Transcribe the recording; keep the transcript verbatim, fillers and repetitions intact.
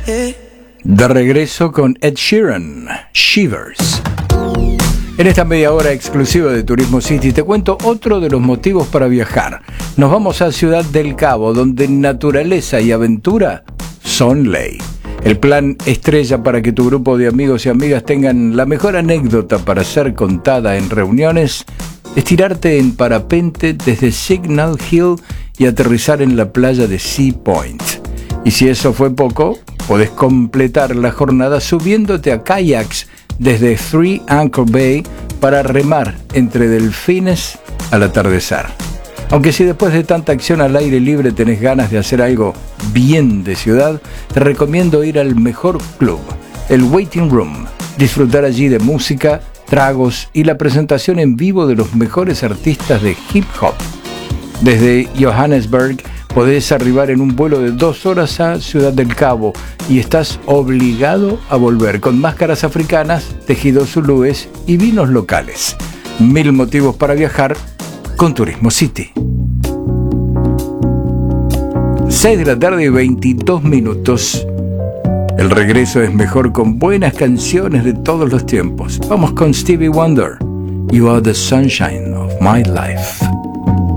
De regreso con Ed Sheeran, Shivers. En esta media hora exclusiva de Turismo City te cuento otro de los motivos para viajar. Nos vamos a Ciudad del Cabo, donde naturaleza y aventura son ley. El plan estrella para que tu grupo de amigos y amigas tengan la mejor anécdota para ser contada en reuniones es tirarte en parapente desde Signal Hill y aterrizar en la playa de Sea Point. Y si eso fue poco, podés completar la jornada subiéndote a kayaks desde Three Anchor Bay para remar entre delfines al atardecer. Aunque si después de tanta acción al aire libre tenés ganas de hacer algo bien de ciudad, te recomiendo ir al mejor club, el Waiting Room. Disfrutar allí de música, tragos y la presentación en vivo de los mejores artistas de hip hop. Desde Johannesburg podés arribar en un vuelo de dos horas a Ciudad del Cabo y estás obligado a volver con máscaras africanas, tejidos zulúes y vinos locales. Mil motivos para viajar con Turismo City. seis de la tarde y veintidós minutos. El regreso es mejor con buenas canciones de todos los tiempos. Vamos con Stevie Wonder. You are the sunshine of my life.